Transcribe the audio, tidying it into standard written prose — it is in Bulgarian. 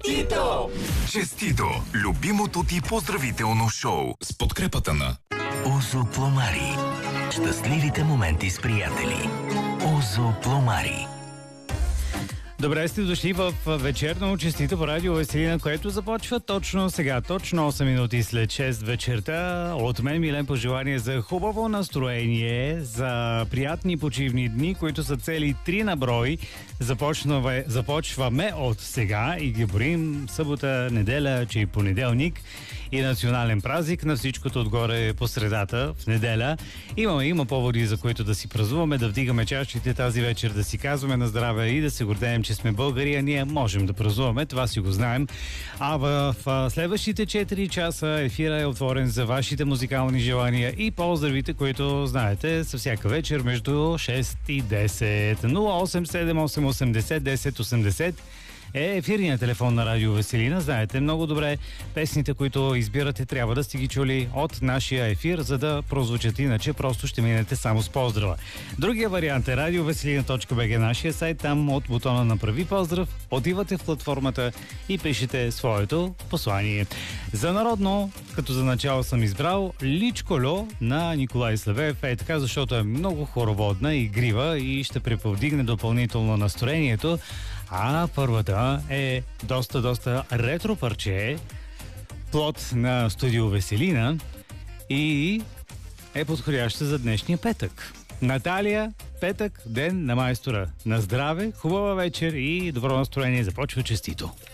Честито! Честито! Любимото ти поздравително шоу с подкрепата на Озо Пломари. Щастливите моменти с приятели. Озо Пломари. Добре сте дошли в вечерно честито по радио Веселина, което започва точно сега, точно 8 минути след 6 вечерта. От мен Милен пожелание за хубаво настроение, за приятни почивни дни, които са цели 3 на брой. Започваме от сега и ги борим събота, неделя, че и понеделник и национален празник, на всичкото отгоре по средата, в неделя. Има поводи, за които да си празнуваме, да вдигаме чашите тази вечер, да си казваме на здраве и да се гордеем, че сме българи, а ние можем да празнуваме, това си го знаем. А в следващите 4 часа ефира е отворен за вашите музикални желания и поздравите, които знаете са всяка вечер между 6 и 10. 0878801080 е ефирният телефон на Радио Веселина. Знаете много добре, песните, които избирате, трябва да сте ги чули от нашия ефир, за да прозвучат, иначе просто ще минете само с поздрава. Другия вариант е radioveselina.bg, нашия сайт. Там от бутона "Направи поздрав" отивате в платформата и пишете своето послание. За народно, като за начало съм избрал "Личколо" на Николай Славеев. Е така, защото е много хороводна, игрива и ще преповдигне допълнително настроението. А първата е доста ретро парче, плод на студио Веселина и е подходяща за днешния петък. Наталия, петък, ден на майстора. На здраве, хубава вечер и добро настроение. Започва честито!